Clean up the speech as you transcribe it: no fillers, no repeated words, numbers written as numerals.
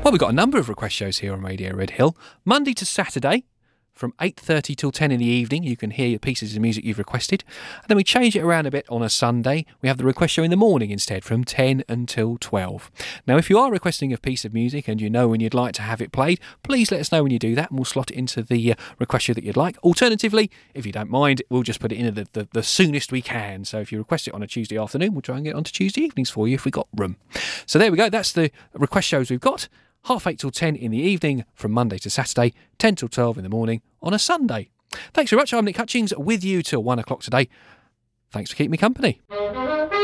Well, we've got a number of request shows here on Radio Red Hill. Monday to Saturday, from 8:30 till 10 in the evening, you can hear your pieces of music you've requested. And then we change it around a bit on a Sunday. We have the request show in the morning instead, from 10 until 12. Now, if you are requesting a piece of music and you know when you'd like to have it played, please let us know when you do that and we'll slot it into the request show that you'd like. Alternatively, if you don't mind, we'll just put it in the soonest we can. So if you request it on a Tuesday afternoon, we'll try and get it onto Tuesday evenings for you if we've got room. So there we go. That's the request shows we've got. 8:30 till 10 in the evening from Monday to Saturday, 10 till 12 in the morning on a Sunday. Thanks very much. I'm Nick Hutchings with you till 1 o'clock today. Thanks for keeping me company.